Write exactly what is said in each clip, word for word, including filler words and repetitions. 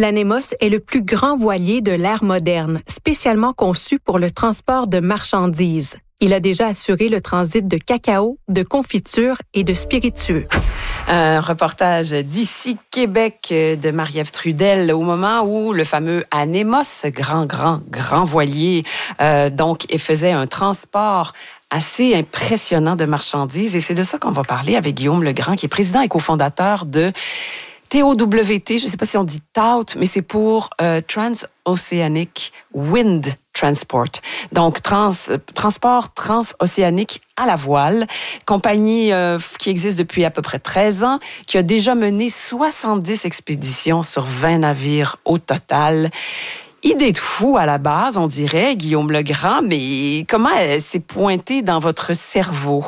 L'Anemos est le plus grand voilier de l'ère moderne, spécialement conçu pour le transport de marchandises. Il a déjà assuré le transit de cacao, de confitures et de spiritueux. Un reportage d'ici Québec de Marie-Ève Trudel au moment où le fameux Anemos, ce grand, grand, grand voilier, euh, donc, faisait un transport assez impressionnant de marchandises. Et c'est de ça qu'on va parler avec Guillaume Legrand, qui est président et cofondateur de T O W T. Je ne sais pas si on dit T O W T, mais c'est pour euh, Trans-Oceanic Wind Transport. Donc, trans, transport transocéanique à la voile. Compagnie euh, qui existe depuis à peu près treize ans, qui a déjà mené soixante-dix expéditions sur vingt navires au total. Idée de fou à la base, on dirait, Guillaume Legrand, mais comment elle s'est pointée dans votre cerveau?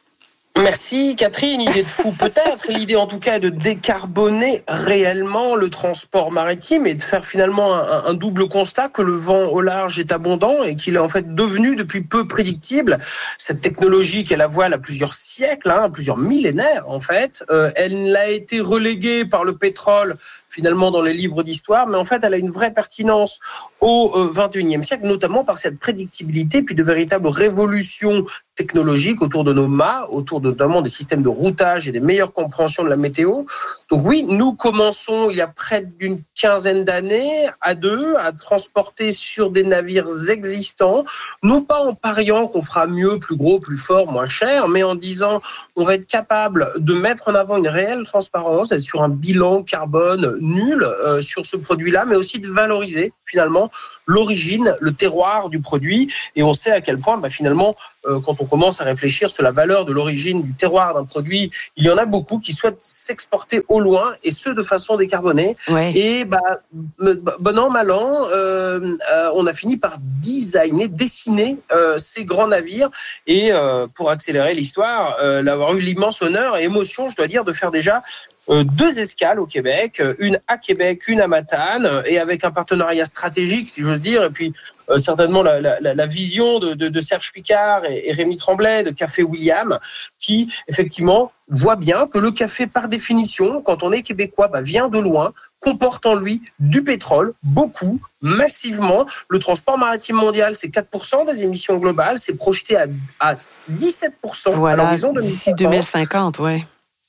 Merci Catherine, idée de fou peut-être. L'idée en tout cas est de décarboner réellement le transport maritime et de faire finalement un, un double constat que le vent au large est abondant et qu'il est en fait devenu depuis peu prédictible. Cette technologie qui est la voile à plusieurs siècles, hein, plusieurs millénaires en fait, euh, elle a été reléguée par le pétrole finalement dans les livres d'histoire, mais en fait elle a une vraie pertinence au vingt et unième siècle, notamment par cette prédictibilité puis de véritables révolutions technologiques autour de nos mâts, autour de, notamment des systèmes de routage et des meilleures compréhensions de la météo. Donc oui, nous commençons il y a près d'une quinzaine d'années à deux à transporter sur des navires existants, non pas en pariant qu'on fera mieux, plus gros, plus fort, moins cher, mais en disant on va être capable de mettre en avant une réelle transparence, d'être sur un bilan carbone nul euh, sur ce produit-là, mais aussi de valoriser finalement l'origine, le terroir du produit. Et on sait à quel point bah, finalement euh, quand on commence à réfléchir sur la valeur de l'origine du terroir d'un produit, il y en a beaucoup qui souhaitent s'exporter au loin et ce de façon décarbonée. Ouais. Et bah, bon an, mal an, euh, euh, on a fini par designer, dessiner euh, ces grands navires et euh, pour accélérer l'histoire, euh, d'avoir eu l'immense honneur et émotion, je dois dire, de faire déjà Euh, deux escales au Québec, une à Québec, une à Matane, et avec un partenariat stratégique, si j'ose dire, et puis euh, certainement la, la, la vision de, de, de Serge Picard et, et Rémi Tremblay de Café William, qui effectivement voit bien que le café, par définition, quand on est québécois, bah, vient de loin, comporte en lui du pétrole, beaucoup, massivement. Le transport maritime mondial, c'est quatre pour cent des émissions globales, c'est projeté à, à dix-sept pour cent voilà, à l'horizon deux mille cinquante. D'ici deux mille cinquante, ouais.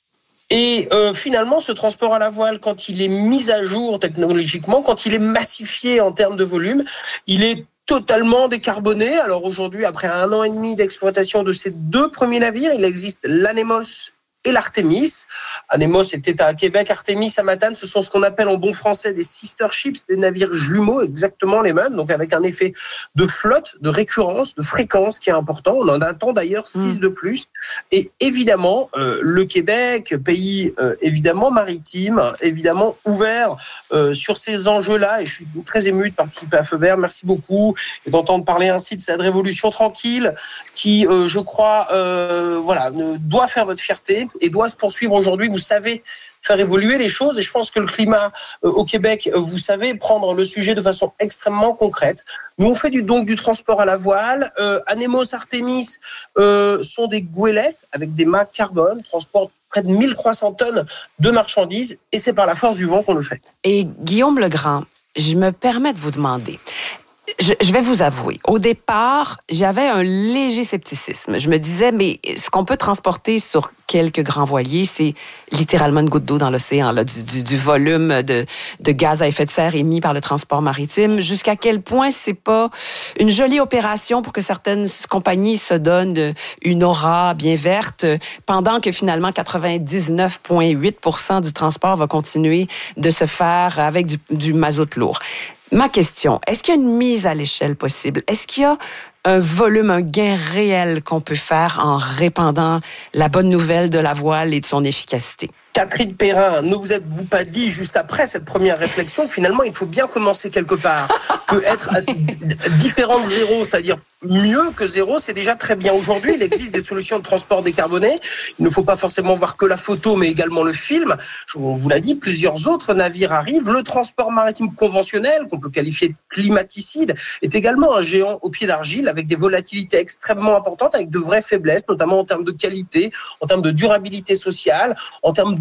Et euh, finalement, ce transport à la voile, quand il est mis à jour technologiquement, quand il est massifié en termes de volume, il est totalement décarboné. Alors aujourd'hui, après un an et demi d'exploitation de ces deux premiers navires, il existe l'Anemos et l'Artemis. Anemos était à Québec, Artemis à Matane. Ce sont ce qu'on appelle en bon français des sister ships, des navires jumeaux, exactement les mêmes, donc avec un effet de flotte, de récurrence, de fréquence qui est important. On en attend d'ailleurs six mmh. de plus. Et évidemment, euh, le Québec, pays euh, évidemment maritime, évidemment ouvert euh, sur ces enjeux-là, et je suis très ému de participer à Feu Vert. Merci beaucoup et d'entendre parler ainsi de cette révolution tranquille qui, euh, je crois, euh, voilà, doit faire votre fierté et doit se poursuivre aujourd'hui. Vous savez faire évoluer les choses et je pense que le climat euh, au Québec, euh, vous savez prendre le sujet de façon extrêmement concrète. Nous, on fait du, donc du transport à la voile. Euh, Anemos, Artemis euh, sont des goélettes avec des mâts carbone, transportent près de mille trois cents tonnes de marchandises et c'est par la force du vent qu'on le fait. Et Guillaume Legrand, je me permets de vous demander, Je, je vais vous avouer, au départ, j'avais un léger scepticisme. Je me disais, mais ce qu'on peut transporter sur quelques grands voiliers, c'est littéralement une goutte d'eau dans l'océan, là, du, du, du volume de, de gaz à effet de serre émis par le transport maritime. Jusqu'à quel point c'est pas une jolie opération pour que certaines compagnies se donnent une aura bien verte, pendant que finalement quatre-vingt-dix-neuf virgule huit pour cent du transport va continuer de se faire avec du, du mazout lourd. Ma question, est-ce qu'il y a une mise à l'échelle possible? Est-ce qu'il y a un volume, un gain réel qu'on peut faire en répandant la bonne nouvelle de la voile et de son efficacité? Catherine Perrin, ne vous êtes-vous pas dit juste après cette première réflexion, finalement, il faut bien commencer quelque part, que être à différent de zéro, c'est-à-dire mieux que zéro, c'est déjà très bien. Aujourd'hui, il existe des solutions de transport décarbonées. Il ne faut pas forcément voir que la photo, mais également le film. Je vous l'ai dit, plusieurs autres navires arrivent. Le transport maritime conventionnel, qu'on peut qualifier de climaticide, est également un géant au pied d'argile avec des volatilités extrêmement importantes, avec de vraies faiblesses, notamment en termes de qualité, en termes de durabilité sociale, en termes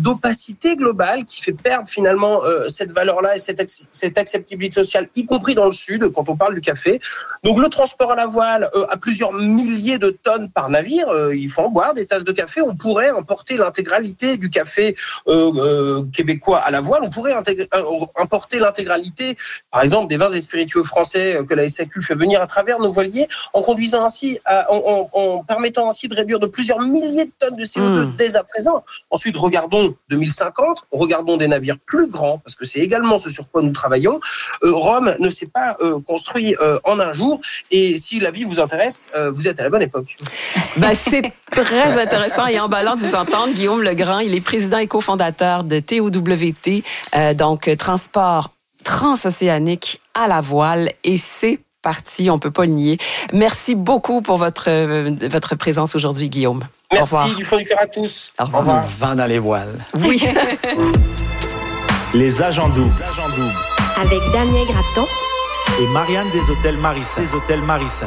d'opacité globale qui fait perdre finalement euh, cette valeur-là et cette, ex- cette acceptabilité sociale, y compris dans le Sud, quand on parle du café. Donc le transport à la voile, euh, à plusieurs milliers de tonnes par navire, euh, il faut en boire des tasses de café. On pourrait importer l'intégralité du café euh, euh, québécois à la voile. On pourrait intégrer, euh, importer l'intégralité, par exemple, des vins et spiritueux français que la S A Q fait venir à travers nos voiliers, en conduisant ainsi, à, en, en, en permettant ainsi de réduire de plusieurs milliers de tonnes de C O deux mmh. dès à présent. Ensuite, regardons deux mille cinquante, regardons des navires plus grands, parce que c'est également ce sur quoi nous travaillons. Euh, Rome ne s'est pas euh, construit euh, en un jour, et si la vie vous intéresse, euh, vous êtes à la bonne époque. Ben, c'est très intéressant et emballant de vous entendre. Guillaume Legrand, il est président et cofondateur de T O W T, euh, donc transport transocéanique à la voile, et c'est parti, on peut pas le nier. Merci beaucoup pour votre, euh, votre présence aujourd'hui, Guillaume. Merci, du fond du cœur à tous. Au revoir. Au revoir. Vent dans les voiles. Oui. Les agents doubles. Avec Damien Grapton et Marianne des Hôtels Marissa. Des Hôtels Marissa.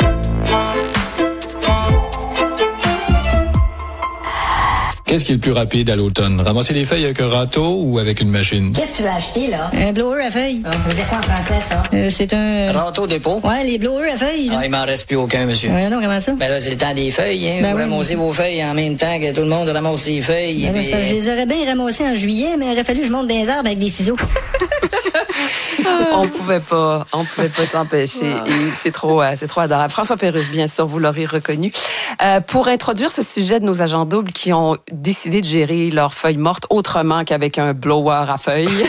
Qu'est-ce qui est le plus rapide à l'automne? Ramasser les feuilles avec un râteau ou avec une machine? Qu'est-ce que tu vas acheter, là? Un blower à feuilles. Ça veut dire quoi en français, ça? Euh, c'est un... Râteau dépôt? Ouais, les blowers à feuilles. Là. Ah, il m'en reste plus aucun, monsieur. Ouais, non, comment ça? Ben là, c'est le temps des feuilles, hein. Ben Vous oui. ramassez vos feuilles en même temps que tout le monde ramasse ses feuilles. Ben, puis... c'est parce que je les aurais bien ramassées en juillet, mais il aurait fallu que je monte dans les arbres avec des ciseaux. On pouvait pas, on pouvait pas s'empêcher. Wow. Et c'est trop, euh, c'est trop adorable. François Pérusse, bien sûr, vous l'aurez reconnu. Euh, pour introduire ce sujet de nos agents doubles qui ont décidé de gérer leurs feuilles mortes autrement qu'avec un blower à feuilles,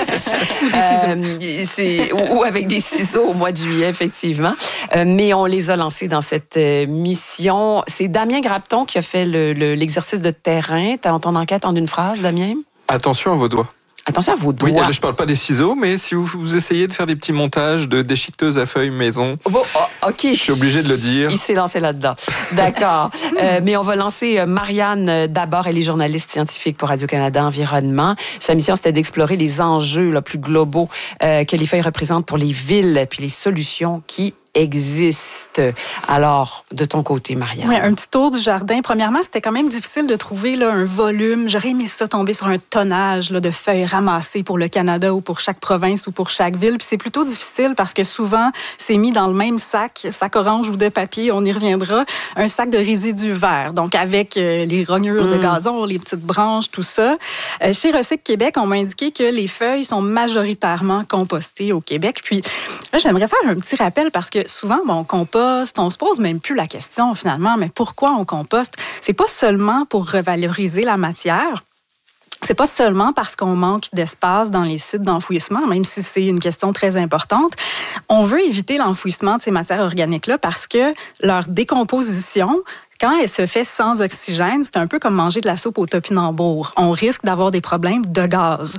euh, c'est, ou, ou avec des ciseaux au mois de juillet, effectivement. Euh, mais on les a lancés dans cette euh, mission. C'est Damien Grapton qui a fait le, le, l'exercice de terrain. T'as ton enquête en une phrase, Damien? Attention à vos doigts. Attention à vos doigts. Oui, je parle pas des ciseaux, mais si vous, vous essayez de faire des petits montages de déchiqueteuses à feuilles maison, oh, oh, ok. Je suis obligé de le dire. Il s'est lancé là-dedans. D'accord. euh, mais on va lancer Marianne d'abord. Elle est journaliste scientifique pour Radio-Canada Environnement. Sa mission, c'était d'explorer les enjeux là, plus globaux euh, que les feuilles représentent pour les villes, puis les solutions qui existe. Alors, de ton côté, Marianne. Oui, un petit tour du jardin. Premièrement, c'était quand même difficile de trouver là, un volume. J'aurais aimé ça tomber sur un tonnage là, de feuilles ramassées pour le Canada ou pour chaque province ou pour chaque ville. Puis c'est plutôt difficile parce que souvent, c'est mis dans le même sac, sac orange ou de papier, on y reviendra, un sac de résidus verts. Donc, avec euh, les rognures mmh. de gazon, les petites branches, tout ça. Euh, chez Recycle Québec, on m'a indiqué que les feuilles sont majoritairement compostées au Québec. Puis là, j'aimerais faire un petit rappel parce que souvent, bon, on composte, on se pose même plus la question finalement, mais pourquoi on composte? C'est pas seulement pour revaloriser la matière. C'est pas seulement parce qu'on manque d'espace dans les sites d'enfouissement, même si c'est une question très importante. On veut éviter l'enfouissement de ces matières organiques-là parce que leur décomposition, quand elle se fait sans oxygène, c'est un peu comme manger de la soupe au topinambour. On risque d'avoir des problèmes de gaz.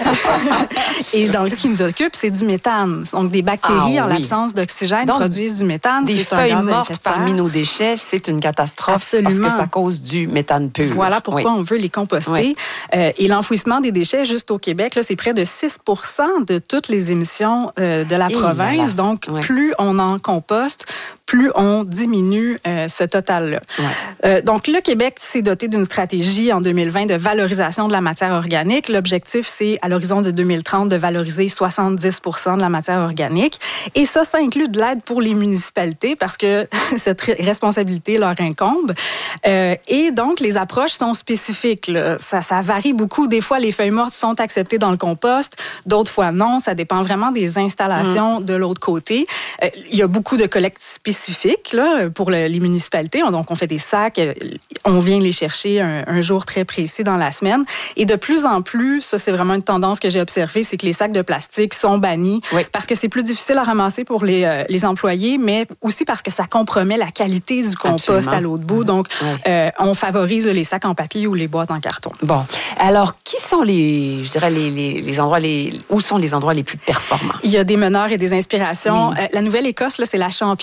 Et dans le cas qui nous occupe, c'est du méthane. Donc, des bactéries, ah, en oui. l'absence d'oxygène, Donc, produisent du méthane. Des c'est feuilles un gaz mortes parmi nos déchets, c'est une catastrophe. Absolument. Parce que ça cause du méthane pur. Voilà pourquoi oui. on veut les composter. Oui. Euh, et l'enfouissement des déchets, juste au Québec, là, c'est près de six pour cent de toutes les émissions euh, de la et province. Voilà. Donc, oui. plus on en composte, plus on diminue euh, ce total-là. Ouais. Euh, donc, le Québec s'est doté d'une stratégie en deux mille vingt de valorisation de la matière organique. L'objectif, c'est, à l'horizon de deux mille trente, de valoriser soixante-dix pour cent de la matière organique. Et ça, ça inclut de l'aide pour les municipalités parce que cette responsabilité leur incombe. Euh, et donc, les approches sont spécifiques. Là. Ça, ça varie beaucoup. Des fois, les feuilles mortes sont acceptées dans le compost. D'autres fois, non. Ça dépend vraiment des installations mmh. de l'autre côté. Euh, il y a beaucoup de collectes spécifiques spécifiques là, pour le, les municipalités. Donc, on fait des sacs, on vient les chercher un, un jour très précis dans la semaine. Et de plus en plus, ça, c'est vraiment une tendance que j'ai observée, c'est que les sacs de plastique sont bannis oui. parce que c'est plus difficile à ramasser pour les, euh, les employés, mais aussi parce que ça compromet la qualité du compost Absolument. À l'autre bout. Donc, oui. euh, on favorise les sacs en papier ou les boîtes en carton. Bon. Alors, qui sont les, je dirais, les, les, les endroits, les, où sont les endroits les plus performants? Il y a des meneurs et des inspirations. Oui. Euh, la Nouvelle-Écosse, là, c'est la championne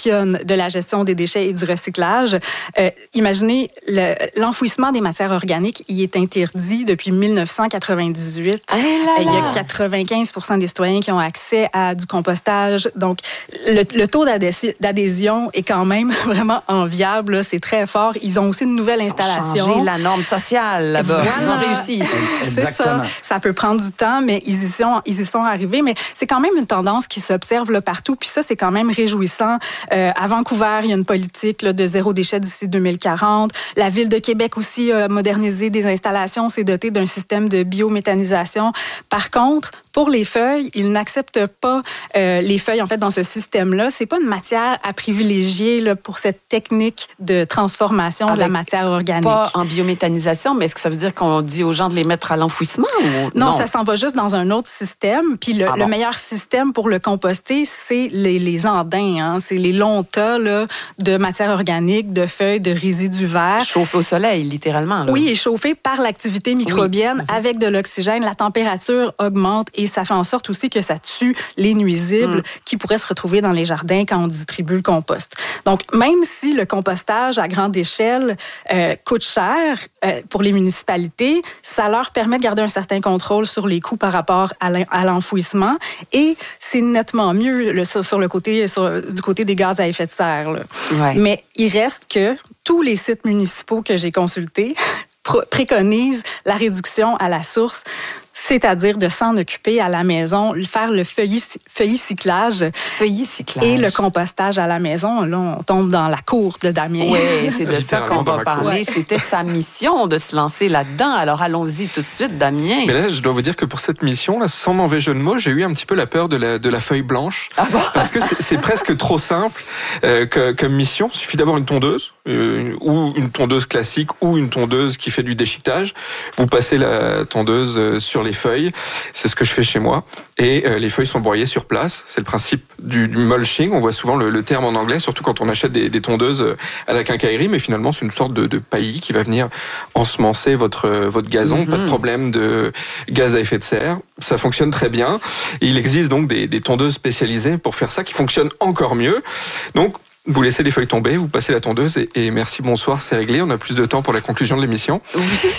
de la gestion des déchets et du recyclage. Euh, imaginez, le, l'enfouissement des matières organiques, il est interdit depuis dix-neuf cent quatre-vingt-dix-huit. Ah là là. Il y a quatre-vingt-quinze pour cent des citoyens qui ont accès à du compostage. Donc, le, le taux d'adhésion, d'adhésion est quand même vraiment enviable. Là. C'est très fort. Ils ont aussi une nouvelle Ils installation. ont changé la norme sociale là-bas. Voilà. Ils ont réussi. C'est ça. Ça peut prendre du temps, mais ils y sont, ils y sont arrivés. Mais c'est quand même une tendance qui s'observe là, partout. Puis ça, c'est quand même réjouissant. Euh, à Vancouver, il y a une politique là, de zéro déchet d'ici deux mille quarante. La Ville de Québec aussi a modernisé des installations, s'est dotée d'un système de biométhanisation. Par contre, pour les feuilles, ils n'acceptent pas euh, les feuilles en fait dans ce système-là. C'est pas une matière à privilégier là, pour cette technique de transformation Avec de la matière organique. Pas en biométhanisation, mais est-ce que ça veut dire qu'on dit aux gens de les mettre à l'enfouissement ou non, non? Ça s'en va juste dans un autre système. Puis le, ah bon. le meilleur système pour le composter, c'est les, les andins. Hein. C'est les longs tas là, de matière organique, de feuilles, de résidus verts. Chauffé au soleil, littéralement. Là. Oui, et chauffé par l'activité microbienne oui. avec de l'oxygène. La température augmente et ça fait en sorte aussi que ça tue les nuisibles mm. qui pourraient se retrouver dans les jardins quand on distribue le compost. Donc, même si le compostage à grande échelle euh, coûte cher euh, pour les municipalités, ça leur permet de garder un certain contrôle sur les coûts par rapport à, à l'enfouissement et c'est nettement mieux le, sur, sur le côté, sur, du côté des gaz à effet de serre. Là. Ouais. Mais il reste que tous les sites municipaux que j'ai consultés préconisent la réduction à la source, c'est-à-dire de s'en occuper à la maison, faire le feuillis- feuillicyclage, feuillicyclage et le compostage à la maison. Là, on tombe dans la cour de Damien. Oui, c'est de ça qu'on va parler. Ouais. C'était sa mission de se lancer là-dedans. Alors, allons-y tout de suite, Damien. Mais là, je dois vous dire que pour cette mission, là, sans mauvais jeu de mots, j'ai eu un petit peu la peur de la, de la feuille blanche. Ah bon? Parce que c'est, c'est presque trop simple euh, que, comme mission. Il suffit d'avoir une tondeuse, euh, ou une tondeuse classique, ou une tondeuse qui fait du déchiquetage. Vous passez la tondeuse euh, sur les feuilles, c'est ce que je fais chez moi, et euh, les feuilles sont broyées sur place. C'est le principe du, du mulching, on voit souvent le, le terme en anglais, surtout quand on achète des, des tondeuses à la quincaillerie, mais finalement c'est une sorte de, de paillis qui va venir ensemencer votre, votre gazon, mm-hmm. Pas de problème de gaz à effet de serre, ça fonctionne très bien. Et il existe donc des, des tondeuses spécialisées pour faire ça, qui fonctionnent encore mieux. Donc vous laissez les feuilles tomber, vous passez la tondeuse et, et merci, bonsoir, c'est réglé. On a plus de temps pour la conclusion de l'émission. Oui,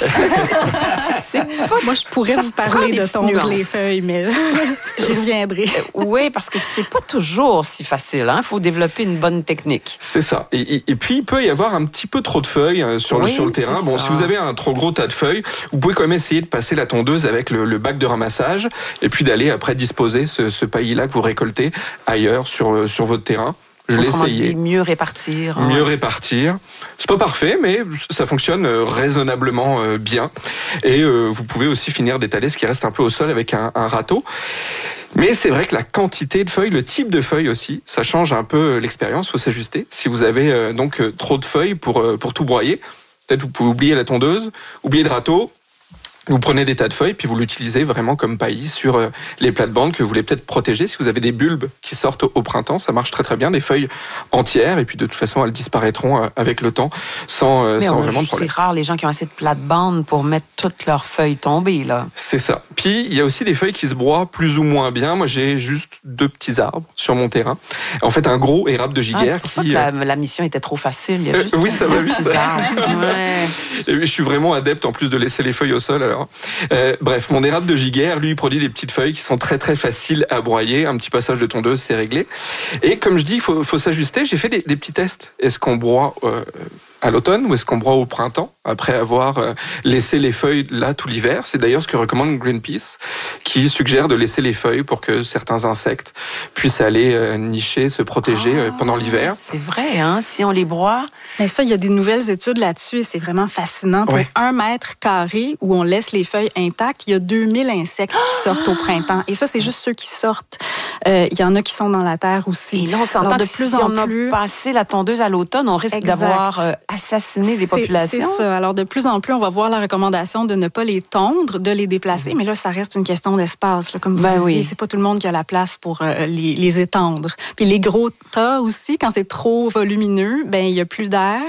c'est pas... Moi, je pourrais vous parler de tondre nuances. Les feuilles, mais j'y reviendrai. Oui, parce que c'est pas toujours si facile. Il hein? faut développer une bonne technique. C'est ça. Et, et, et puis, il peut y avoir un petit peu trop de feuilles sur le, oui, sur le terrain. Bon, ça. Si vous avez un trop gros tas de feuilles, vous pouvez quand même essayer de passer la tondeuse avec le, le bac de ramassage et puis d'aller après disposer ce, ce paillis-là que vous récoltez ailleurs sur, sur votre terrain. Je l'ai essayé. Dit, mieux répartir. Mieux ouais. répartir. C'est pas parfait, mais ça fonctionne raisonnablement bien. Et euh, vous pouvez aussi finir d'étaler ce qui reste un peu au sol avec un, un râteau. Mais c'est vrai que la quantité de feuilles, le type de feuilles aussi, ça change un peu l'expérience, faut s'ajuster. Si vous avez euh, donc trop de feuilles pour, euh, pour tout broyer, peut-être vous pouvez oublier la tondeuse, oublier le râteau. Vous prenez des tas de feuilles, puis vous l'utilisez vraiment comme paillis sur les plates-bandes que vous voulez peut-être protéger. Si vous avez des bulbes qui sortent au printemps, ça marche très très bien. Des feuilles entières, et puis de toute façon, elles disparaîtront avec le temps, sans, sans vraiment de problème. C'est rare les gens qui ont assez de plates-bandes pour mettre toutes leurs feuilles tombées, là. C'est ça. Puis, il y a aussi des feuilles qui se broient plus ou moins bien. Moi, j'ai juste deux petits arbres sur mon terrain. En fait, un gros érable de giguère. Ah, c'est pour qui, ça que la, la mission était trop facile. Il y a juste euh, oui, ça va vite. Ouais. Et je suis vraiment adepte, en plus de laisser les feuilles au sol, alors. Euh, bref, mon érable de giguère, lui, il produit des petites feuilles qui sont très très faciles à broyer. Un petit passage de tondeuse, c'est réglé. Et comme je dis, il faut, faut s'ajuster. J'ai fait des, des petits tests. Est-ce qu'on broie euh, à l'automne ou est-ce qu'on broie au printemps après avoir euh, laissé les feuilles là tout l'hiver? C'est d'ailleurs ce que recommande Greenpeace, qui suggère de laisser les feuilles pour que certains insectes puissent aller euh, nicher, se protéger euh, pendant l'hiver. C'est vrai, hein? Si on les broie. Mais ça, il y a des nouvelles études là-dessus et c'est vraiment fascinant. Pour ouais. un mètre carré où on laisse les feuilles intactes, il y a deux mille insectes qui sortent au printemps. Et ça, c'est juste ceux qui sortent. Euh, il y en a qui sont dans la terre aussi. Et là, on s'entend de plus si en on plus. a passé la tondeuse à l'automne, on risque exact. d'avoir euh, assassiné des populations. C'est ça. Alors, de plus en plus, on va voir la recommandation de ne pas les tondre, de les déplacer. Mmh. Mais là, ça reste une question d'espace. Là, comme vous ben disiez, oui. c'est pas tout le monde qui a la place pour euh, les, les étendre. Puis les gros tas aussi, quand c'est trop volumineux, ben il y a plus d'air.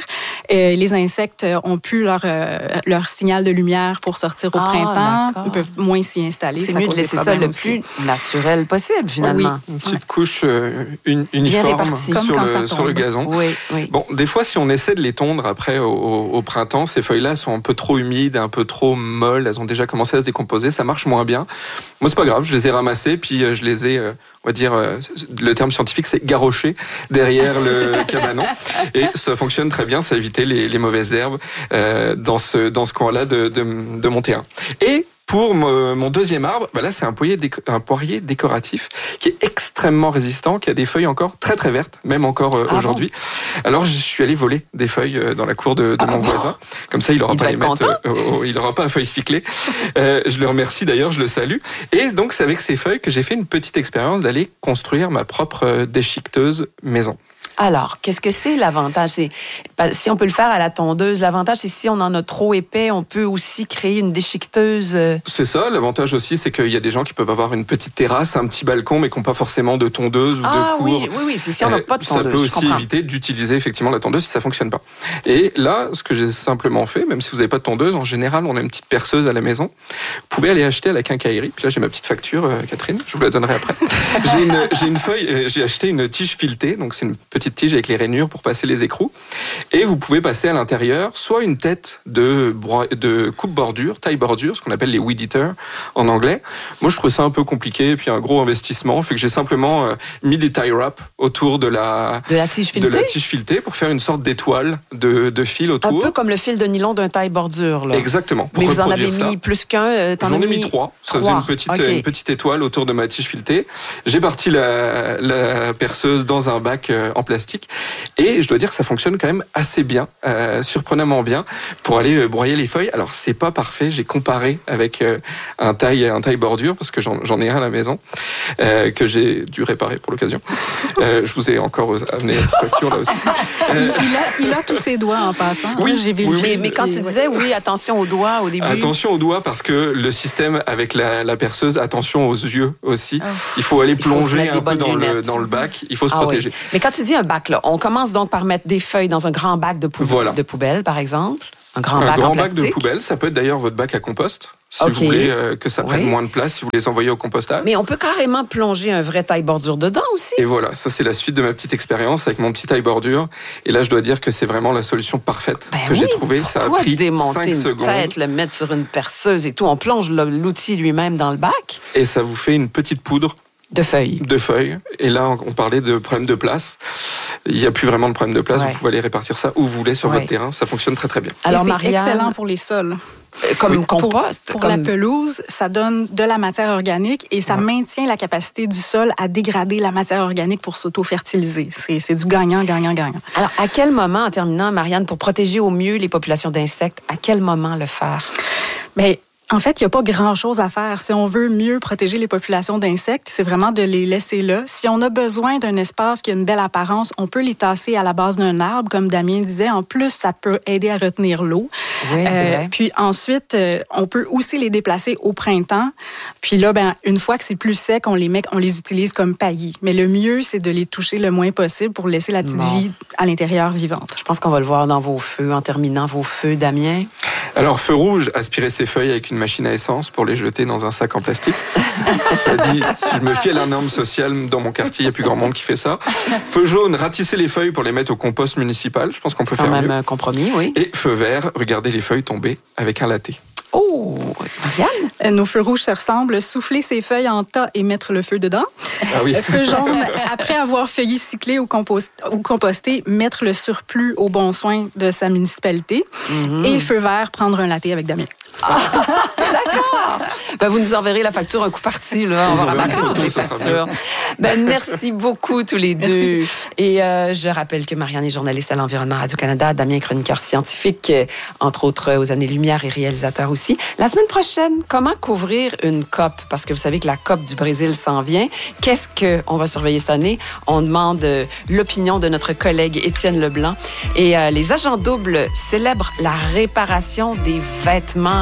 Euh, les insectes ont plus leur, euh, leur signal de lumière pour sortir au ah, printemps. D'accord. Ils peuvent moins s'y installer. C'est mieux de laisser ça le aussi. plus naturel possible, finalement. Oui. Une petite ouais. couche euh, une, uniforme sur le, sur le gazon. Oui, oui. Bon, des fois, si on essaie de les tondre après au, au, au printemps, ces feuilles-là sont un peu trop humides, un peu trop molles. Elles ont déjà commencé à se décomposer. Ça marche moins bien. Moi, c'est pas grave. Je les ai ramassées, puis je les ai, on va dire, le terme scientifique, c'est garrochées derrière le cabanon. Et ça fonctionne très bien. Ça évite les, les mauvaises herbes euh, dans ce, dans ce coin-là de, de, de mon terrain. Et pour mon deuxième arbre, bah là c'est un poirier, déco- un poirier décoratif qui est extrêmement résistant, qui a des feuilles encore très très vertes, même encore euh, ah aujourd'hui. Bon Alors je suis allé voler des feuilles euh, dans la cour de, de ah mon bon voisin. Comme ça il n'aura pas les mettre, euh, oh, il aura pas un feuille cyclée. Euh, je le remercie d'ailleurs, je le salue. Et donc c'est avec ces feuilles que j'ai fait une petite expérience d'aller construire ma propre déchiqueteuse maison. Alors, qu'est-ce que c'est l'avantage? C'est, si on peut le faire à la tondeuse, l'avantage, c'est si on en a trop épais, on peut aussi créer une déchiqueteuse. C'est ça. L'avantage aussi, c'est qu'il y a des gens qui peuvent avoir une petite terrasse, un petit balcon, mais qui n'ont pas forcément de tondeuse ou ah, de cour. Oui, oui, oui. C'est si on n'a pas de tondeuse. Ça peut aussi éviter d'utiliser effectivement la tondeuse si ça fonctionne pas. Et là, ce que j'ai simplement fait, même si vous n'avez pas de tondeuse, en général, on a une petite perceuse à la maison. Vous pouvez aller acheter à la quincaillerie. Puis là, j'ai ma petite facture, euh, Catherine. Je vous la donnerai après. j'ai une, j'ai une feuille. Euh, j'ai acheté une tige filetée. Donc c'est une petite tige avec les rainures pour passer les écrous. Et vous pouvez passer à l'intérieur soit une tête de, bro- de coupe-bordure, taille-bordure, ce qu'on appelle les weed eaters en anglais. Moi, je trouve ça un peu compliqué et puis un gros investissement. Fait que j'ai simplement euh, mis des tie wraps autour de la, de la tige filetée, de la tige filetée pour faire une sorte d'étoile de, de fil autour. Un peu comme le fil de nylon d'un taille-bordure. Là. Exactement. Mais vous en avez ça. mis plus qu'un? Euh, J'en ai mis trois. Ça faisait une petite, okay. une petite étoile autour de ma tige filetée. J'ai parti la, la perceuse dans un bac euh, en plastique. Et je dois dire que ça fonctionne quand même assez bien, euh, surprenamment bien, pour aller euh, broyer les feuilles. Alors, c'est pas parfait. J'ai comparé avec euh, un taille, un taille bordure, parce que j'en, j'en ai un à la maison, euh, que j'ai dû réparer pour l'occasion. Euh, je vous ai encore amené la facture là aussi. Euh... Il, il, a, il a tous ses doigts en passant. Oui, j'ai oui, oui. Mais, mais quand tu disais, oui, attention aux doigts au début. Attention aux doigts, parce que le système avec la, la perceuse, attention aux yeux aussi. Oh. Il faut aller plonger faut un peu dans le, dans le bac. Il faut se ah, protéger. Oui. Mais quand tu dis un bac, là, on commence donc par mettre des feuilles dans un grand bac de, pou- voilà. de poubelle, par exemple. Un grand un bac grand en bac plastique. de poubelle, ça peut être d'ailleurs votre bac à compost, si okay. vous voulez euh, que ça prenne oui. moins de place, si vous les envoyez au compostage. Mais on peut carrément plonger un vrai taille-bordure dedans aussi. Et voilà, ça c'est la suite de ma petite expérience avec mon petit taille-bordure. Et là, je dois dire que c'est vraiment la solution parfaite ben que oui, j'ai trouvée. Ça a pris démonter cinq secondes. Une tête, le mettre sur une perceuse et tout. On plonge l'outil lui-même dans le bac. Et ça vous fait une petite poudre. De feuilles. De feuilles. Et là, on parlait de problème de place. Il n'y a plus vraiment de problème de place. Ouais. Vous pouvez aller répartir ça où vous voulez sur ouais. votre terrain. Ça fonctionne très, très bien. Alors, c'est Marianne, excellent pour les sols. Comme oui. compost. Pour, pour comme... la pelouse, ça donne de la matière organique et ça ouais. maintient la capacité du sol à dégrader la matière organique pour s'auto-fertiliser. C'est, c'est du gagnant, gagnant, gagnant. Alors, à quel moment, en terminant, Marianne, pour protéger au mieux les populations d'insectes, à quel moment le faire? Mais en fait, il n'y a pas grand-chose à faire. Si on veut mieux protéger les populations d'insectes, c'est vraiment de les laisser là. Si on a besoin d'un espace qui a une belle apparence, on peut les tasser à la base d'un arbre, comme Damien disait. En plus, ça peut aider à retenir l'eau. Oui, c'est euh, vrai. Puis ensuite, euh, on peut aussi les déplacer au printemps. Puis là, ben, une fois que c'est plus sec, on les met, on les utilise comme paillis. Mais le mieux, c'est de les toucher le moins possible pour laisser la petite bon. vie à l'intérieur vivante. Je pense qu'on va le voir dans vos feux, en terminant vos feux, Damien. Alors, feu rouge, aspirer ses feuilles avec une machine à essence pour les jeter dans un sac en plastique. Cela dit, si je me fie à la norme sociale dans mon quartier, il n'y a plus grand monde qui fait ça. Feu jaune, ratisser les feuilles pour les mettre au compost municipal. Je pense qu'on peut Quand faire même mieux. un compromis, oui. Et feu vert, regardez les feuilles tomber avec un latte. Oh, Marianne? Nos feux rouges se ressemblent. Souffler ses feuilles en tas et mettre le feu dedans. Ah oui. Feu jaune, après avoir feuillé, cyclé ou, compost, ou composté, mettre le surplus au bon soin de sa municipalité. Mm-hmm. Et feu vert, prendre un latte avec Damien. Ah, d'accord. Ben, vous nous enverrez la facture un coup parti. Là. On va ramasser toutes les factures. Ben, merci beaucoup tous les deux. Merci. Et euh, je rappelle que Marianne est journaliste à l'Environnement Radio-Canada, Damien chroniqueur scientifique, entre autres aux Années-Lumière et réalisateur aussi. La semaine prochaine, comment couvrir une C O P? Parce que vous savez que la C O P du Brésil s'en vient. Qu'est-ce qu'on va surveiller cette année? On demande euh, l'opinion de notre collègue Étienne Leblanc. Et euh, les agents doubles célèbrent la réparation des vêtements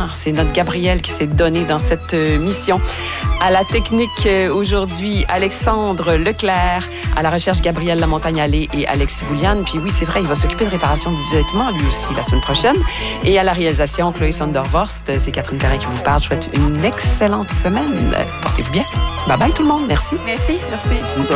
Hein? C'est notre Gabriel qui s'est donné dans cette euh, mission. À la technique euh, aujourd'hui, Alexandre Leclerc. À la recherche, Gabriel Lamontagne-Allé et Alexis Bouliane. Puis oui, c'est vrai, il va s'occuper de réparation de vêtements, lui aussi, la semaine prochaine. Et à la réalisation, Chloé Sondervorst. C'est Catherine Perrin qui vous parle. Je vous souhaite une excellente semaine. Portez-vous bien. Bye bye tout le monde. Merci. Merci. Merci.